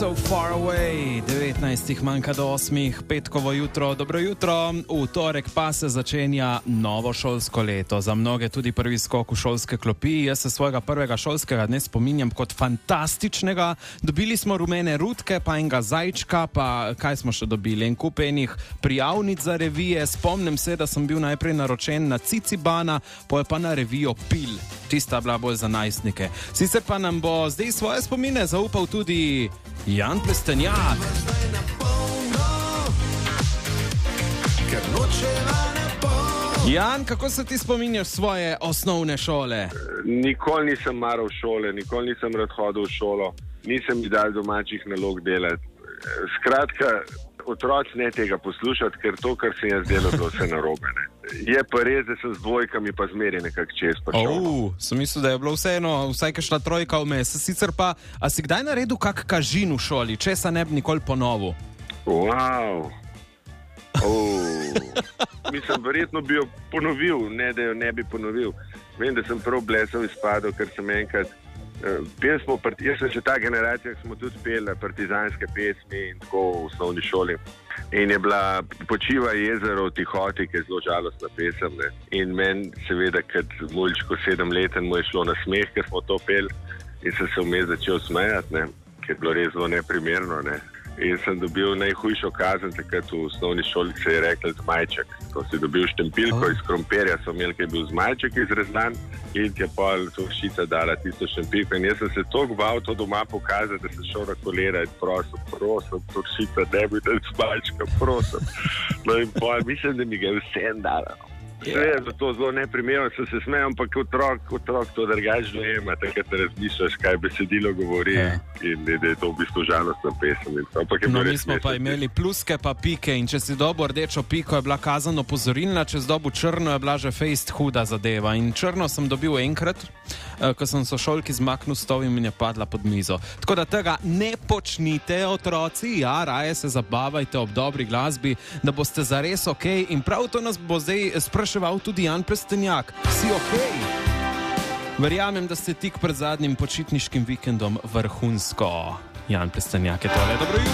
So far away, 19 manjka do 8, petkovo jutro, dobro jutro. V torek pa se začenja novo šolsko leto. Za mnoge tudi prvi skok v šolske klopi. Jaz se svojega prvega šolskega dne spominjam kot fantastičnega. Dobili smo rumene rutke, pa enega zajčka, pa kaj smo še dobili? En kup enih prijavnic za revije. Spomnim se, da sem bil najprej naročen na Cicibana, potem pa na revijo Pil. Tista bila bolj za najstnike. Sicer pa nam bo zdaj svoje spomine zaupal tudi Jan Plestenjak. Jan, kako se ti spominjaš svoje osnovne šole? Nikoli nisem maral šole, nikoli nisem rad hodil v šolo, nisem mi dal domačih nalog delati. Skratka, otroci ne tega poslušati, ker to, kar sem jaz delal, bilo vse narobe. Je pa res, da sem z dvojkami pa zmeri nekako čez pa šolo. Sem mislil, da je bilo vseeno, vsaj kakšna trojka vmes. Sicer pa, a si kdaj naredil kak kažin v šoli? Česa ne bi nikoli ponovil? Wow. Mislim, verjetno bi jo ponovil, ne da jo ne bi ponovil. Vem, da sem prav blesel izpadel, ker sem enkrat jaz sem še ta generacija, ki smo tudi peli partizanske pesmi in tako v osnovni šoli. In je bila Počiva jezero v tihoti, ki je zelo žalostna pesem. Ne? In meni seveda, kot mulčko 7-leten, mu je šlo na smeh, ker smo to peli in sem se vmes začel smejati, ne? Ker je bilo res zelo neprimerno. Ne? In sem dobil najhujšo kazen, takrat v osnovni šoli se je rekel zmajček. To si dobil štempilko iz krompirja, so imeli, ki je bil zmajček izrezlan in ti je pol Turšica dala tisto štempilko. In jaz sem se toliko bal to doma pokazati, da sem šel na kolena in prosim, Turšica, ne bi dal zmajčka, prosim. No in pol, mislim, da mi ga je vsem dala. Vse je to zelo neprimerno, sem se smejal, ampak otrok to drugače dojema, takrat razmišljaš, kaj besedilo govori in da je to v bistvu žalostna pesem. No, mi smo pa imeli pluske pa pike in če si dobil rdečo piko, je bila kazan opozorilna, če si dobil črno, je bila že fejst huda zadeva. In črno sem dobil enkrat, ko sem sošolki zmaknil stol in mi je padla pod mizo. Tako da tega ne počnite, otroci, raje se zabavajte ob dobri glasbi, da boste zares okej. In prav to nas bo zdaj spraševal tudi Jan Plestenjak. Si okej? Verjamem, da ste tik pred zadnjim počitniškim vikendom vrhunsko. Jan Plestenjak je tole. Dobro jutro.